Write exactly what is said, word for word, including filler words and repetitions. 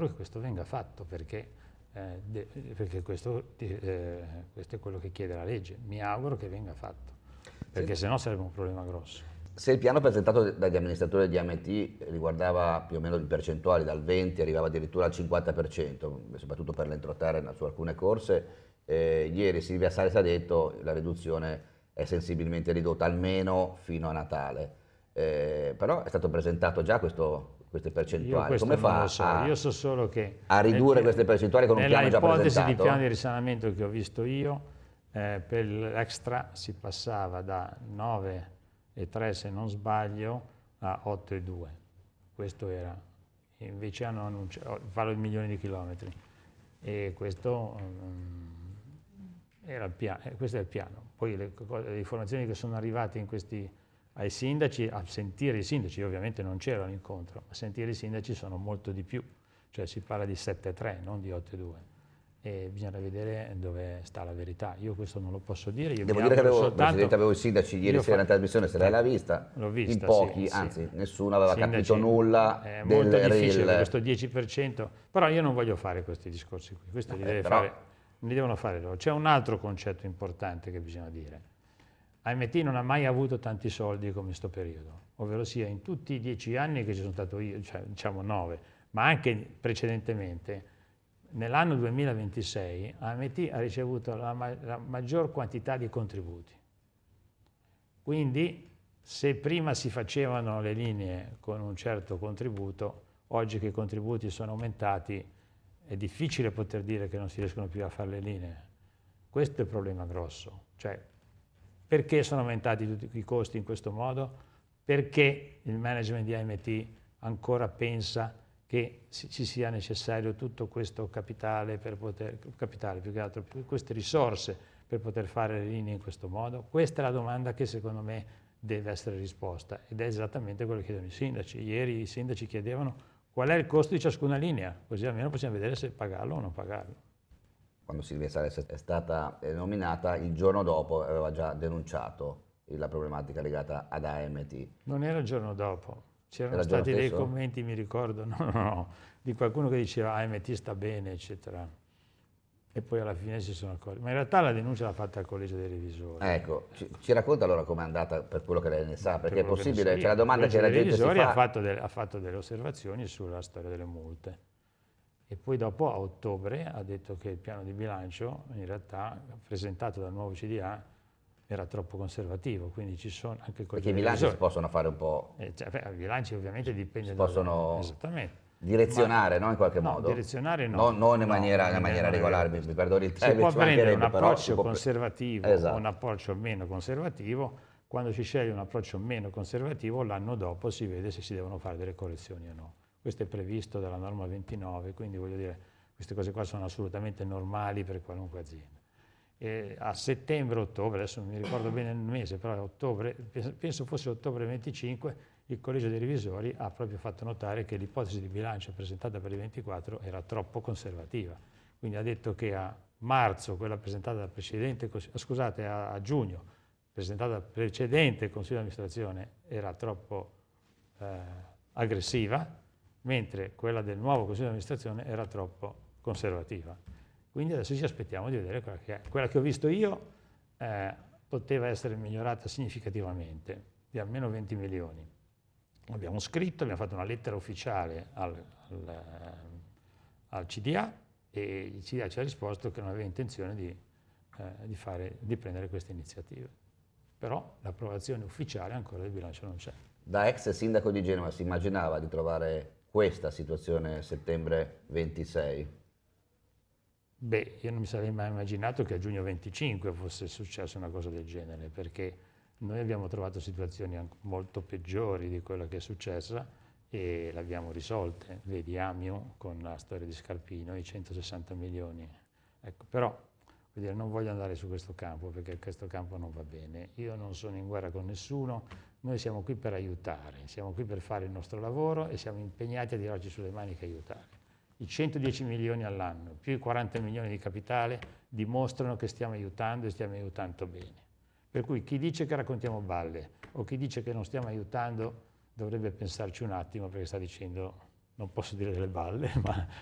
auguro che questo venga fatto, perché, eh, de, perché questo, eh, questo è quello che chiede la legge. Mi auguro che venga fatto, perché Sì. sennò sarebbe un problema grosso. Se il piano presentato dagli amministratori di A M T riguardava più o meno di percentuali, dal venti arrivava addirittura al cinquanta per cento, soprattutto per l'entroterra su alcune corse, eh, ieri Silvia Salis ha detto che la riduzione è sensibilmente ridotta, almeno fino a Natale. Eh, però è stato presentato già questo, queste Io percentuali. questo Come non lo fa so, a, io so solo che a nel ridurre pi- queste percentuali con un nella piano già ipotesi di presentato? piano di risanamento che ho visto io, eh, per l'extra si passava da nove virgola tre se non sbaglio a otto virgola due. Questo era. Invece hanno annunciato, parlo di milioni di chilometri, e questo, um, era il piano, eh, questo è il piano. Poi le, le informazioni che sono arrivate in questi, ai sindaci, a sentire i sindaci, ovviamente non c'era l'incontro, a sentire i sindaci sono molto di più, cioè si parla di sette virgola tre, non di otto virgola due. E bisogna vedere dove sta la verità. Io questo non lo posso dire. Io Devo mi dire che auguro avevo, soltanto, Presidente, avevo i sindaci ieri io sera fa- in trasmissione, se lei l'ha vista, L'ho in vista, pochi, sì, anzi sì. nessuno aveva Sindaci, capito nulla è del molto difficile reel. questo dieci per cento, però io non voglio fare questi discorsi qui, questo li, Eh, deve però- fare, li devono fare loro. C'è un altro concetto importante che bisogna dire. A M T non ha mai avuto tanti soldi come in questo periodo, ovvero sia in tutti i dieci anni che ci sono stato io, cioè diciamo nove, ma anche precedentemente, nell'anno duemilaventisei A M T ha ricevuto la, ma- la maggior quantità di contributi. Quindi se prima si facevano le linee con un certo contributo, oggi che i contributi sono aumentati è difficile poter dire che non si riescono più a fare le linee. Questo è il problema grosso. Cioè, perché sono aumentati tutti i costi in questo modo? Perché il management di A M T ancora pensa che ci sia necessario tutto questo capitale per poter, capitale più che altro, queste risorse per poter fare le linee in questo modo? Questa è la domanda che secondo me deve essere risposta ed è esattamente quello che chiedono i sindaci. Ieri i sindaci chiedevano qual è il costo di ciascuna linea, così almeno possiamo vedere se pagarlo o non pagarlo. Quando Silvia Salis è stata eh, nominata, il giorno dopo aveva già denunciato la problematica legata ad A M T. Non era il giorno dopo, c'erano Era il giorno stati dei stesso? commenti, mi ricordo, no, no, no, di qualcuno che diceva A M T sta bene, eccetera. E poi alla fine si sono accorti. Ma in realtà la denuncia l'ha fatta al collegio dei revisori. Ecco, ci, ci racconta allora com'è andata per quello che lei ne sa, perché è Per quello che ne so possibile, io. c'è la domanda Il che la collegio gente dei si revisori ha fa. fatto, delle, ha fatto delle osservazioni sulla storia delle multe. E poi dopo a ottobre ha detto che il piano di bilancio in realtà presentato dal nuovo C D A era troppo conservativo, quindi ci sono anche il Perché i collegio dei bilanci si revisori. possono fare un po', Eh, cioè, beh, i bilanci ovviamente dipende si dal... possono Esattamente. direzionare, no, in qualche No, modo? direzionare no. Non, non in No, maniera, non in è- maniera non è regolare, vero mi, questo. mi perdoni il Si termine, può ci prendere un mancherebbe, però si approccio può... conservativo Esatto. o un approccio meno conservativo. Quando si sceglie un approccio meno conservativo, l'anno dopo si vede se si devono fare delle correzioni o no. Questo è previsto dalla norma ventinove, quindi voglio dire, queste cose qua sono assolutamente normali per qualunque azienda. E a settembre-ottobre, adesso non mi ricordo bene il mese, però a ottobre, penso fosse ottobre venticinque, il collegio dei revisori ha proprio fatto notare che l'ipotesi di bilancio presentata per il ventiquattro era troppo conservativa. Quindi ha detto che a marzo, quella presentata dal precedente, scusate, a, a giugno, presentata dal precedente Consiglio di amministrazione, era troppo eh, aggressiva, mentre quella del nuovo Consiglio di amministrazione era troppo conservativa. Quindi adesso ci aspettiamo di vedere quella che è. Quella che ho visto io eh, poteva essere migliorata significativamente, di almeno venti milioni. Abbiamo scritto, abbiamo fatto una lettera ufficiale al, al, al C D A e il C D A ci ha risposto che non aveva intenzione di, eh, di, fare, di prendere queste iniziative. Però l'approvazione ufficiale ancora del bilancio non c'è. Da ex sindaco di Genova si immaginava di trovare questa situazione a settembre ventisei? Beh, io non mi sarei mai immaginato che a giugno venticinque fosse successa una cosa del genere, perché noi abbiamo trovato situazioni molto peggiori di quella che è successa e le abbiamo risolte. Vedi Amio con la storia di Scarpino, i centosessanta milioni. Ecco, però vuol dire, non voglio andare su questo campo perché questo campo non va bene. Io non sono in guerra con nessuno, noi siamo qui per aiutare, siamo qui per fare il nostro lavoro e siamo impegnati a tirarci sulle maniche e aiutare. I centodieci milioni all'anno più i quaranta milioni di capitale dimostrano che stiamo aiutando e stiamo aiutando bene. Per cui chi dice che raccontiamo balle o chi dice che non stiamo aiutando dovrebbe pensarci un attimo perché sta dicendo, non posso dire delle balle, ma